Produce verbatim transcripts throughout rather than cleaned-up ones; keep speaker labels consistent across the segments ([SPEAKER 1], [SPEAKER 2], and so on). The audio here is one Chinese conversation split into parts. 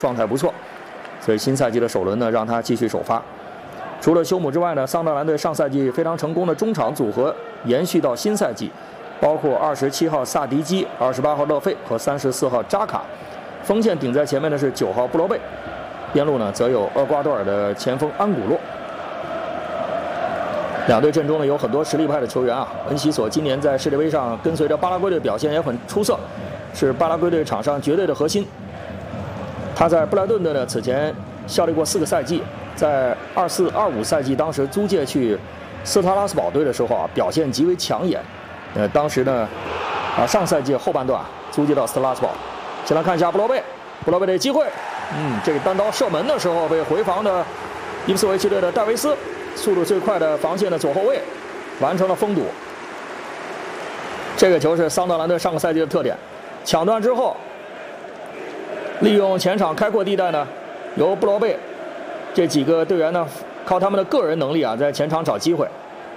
[SPEAKER 1] 状态不错，所以新赛季的首轮呢，让他继续首发。除了休姆之外呢，桑德兰队上赛季非常成功的中场组合延续到新赛季，包括二十七号萨迪基、二十八号勒费和三十四号扎卡。锋线顶在前面的是九号布罗贝，边路呢则有厄瓜多尔的前锋安古洛。两队阵中呢有很多实力派的球员啊，恩西索今年在世界杯上跟随着巴拉圭队表现也很出色，是巴拉圭队场上绝对的核心。他在布莱顿队呢此前效力过四个赛季，在二四二五赛季当时租借去斯特拉斯堡队的时候啊，表现极为抢眼。呃，当时呢啊上赛季后半段啊租借到斯特拉斯堡。先来看一下布罗贝，布罗贝的机会，嗯，这个单刀射门的时候被回防的伊普斯维奇队的戴维斯，速度最快的防线的左后卫，完成了封堵。这个球是桑德兰队上个赛季的特点，抢断之后，利用前场开阔地带呢，由布罗贝这几个队员呢，靠他们的个人能力啊，在前场找机会。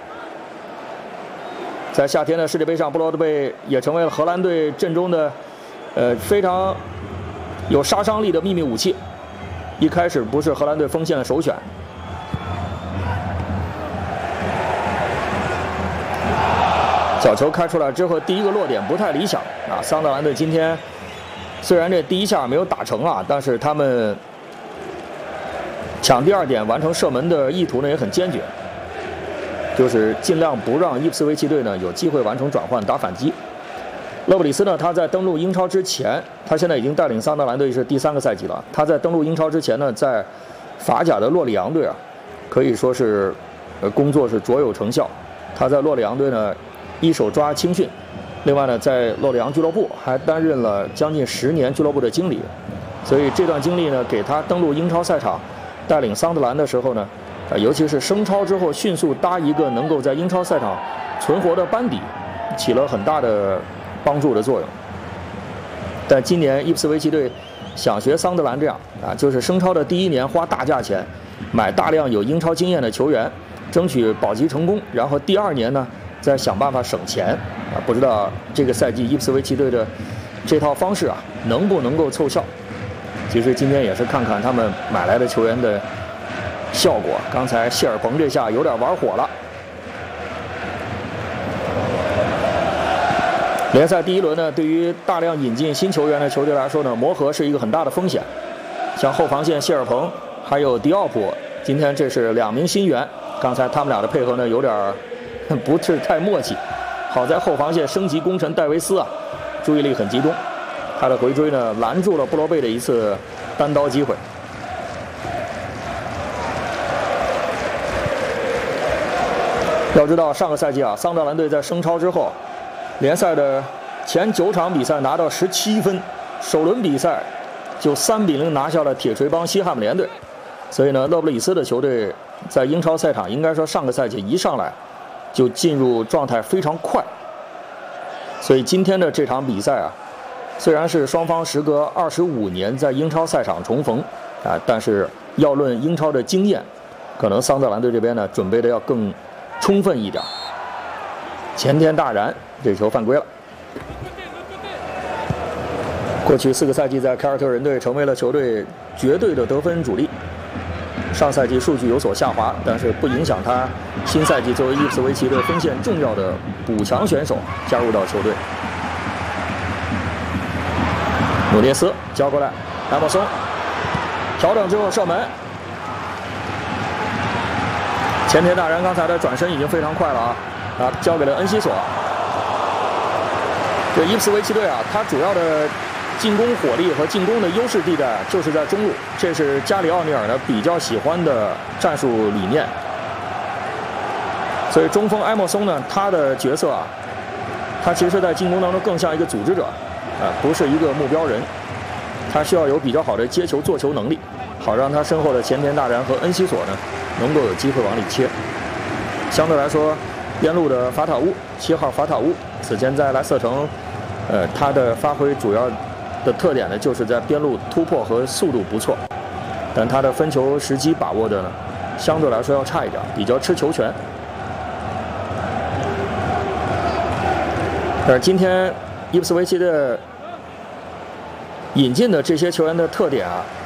[SPEAKER 1] 在夏天的世界杯上，布罗贝也成为了荷兰队阵中的。呃，非常有杀伤力的秘密武器，一开始不是荷兰队锋线的首选。角球开出来之后，第一个落点不太理想啊。桑德兰队今天虽然这第一下没有打成啊，但是他们抢第二点完成射门的意图呢也很坚决，就是尽量不让伊普斯维奇队呢有机会完成转换打反击。勒布里斯呢？他在登陆英超之前，他现在已经带领桑德兰队是第三个赛季了。他在登陆英超之前呢，在法甲的洛里昂队啊，可以说是呃工作是卓有成效。他在洛里昂队呢，一手抓青训，另外呢，在洛里昂俱乐部还担任了将近十年俱乐部的经理。所以这段经历呢，给他登陆英超赛场，带领桑德兰的时候呢，呃，尤其是升超之后，迅速搭一个能够在英超赛场存活的班底，起了很大的帮助的作用。但今年伊普斯维奇队想学桑德兰这样啊，就是升超的第一年花大价钱买大量有英超经验的球员，争取保级成功，然后第二年呢再想办法省钱啊。不知道这个赛季伊普斯维奇队的这套方式啊能不能够凑效。其实今天也是看看他们买来的球员的效果。刚才谢尔彭这下有点玩火了。联赛第一轮呢，对于大量引进新球员的球队来说呢，磨合是一个很大的风险。像后防线谢尔彭还有迪奥普，今天这是两名新援，刚才他们俩的配合呢有点不是太默契。好在后防线升级功臣戴维斯啊，注意力很集中，他的回追呢拦住了布罗贝的一次单刀机会。要知道上个赛季啊，桑德兰队在升超之后，联赛的前九场比赛拿到十七分，首轮比赛就三比零拿下了铁锤帮西汉姆联队。所以呢，勒布里斯的球队在英超赛场应该说上个赛季一上来就进入状态非常快。所以今天的这场比赛啊，虽然是双方时隔二十五年在英超赛场重逢啊，但是要论英超的经验，可能桑德兰队这边呢准备的要更充分一点。前天大然这球犯规了。过去四个赛季在凯尔特人队成为了球队绝对的得分主力。上赛季数据有所下滑，但是不影响他新赛季作为伊普斯维奇队锋线重要的补强选手加入到球队。努涅斯交过来，埃莫松调整之后射门。前田大然刚才的转身已经非常快了啊，啊，交给了恩西索。这伊普斯维奇队啊，他主要的进攻火力和进攻的优势地带就是在中路，这是加里奥尼尔呢比较喜欢的战术理念。所以中锋埃莫松呢，他的角色啊，他其实在进攻当中更像一个组织者，啊，不是一个目标人。他需要有比较好的接球做球能力，好让他身后的前田大然和恩西索呢能够有机会往里切。相对来说，边路的法塔乌，七号法塔乌，此前在莱斯特城，呃，他的发挥主要的特点呢，就是在边路突破和速度不错，但他的分球时机把握的呢，相对来说要差一点，比较吃球权。而今天伊普斯维奇的引进的这些球员的特点啊，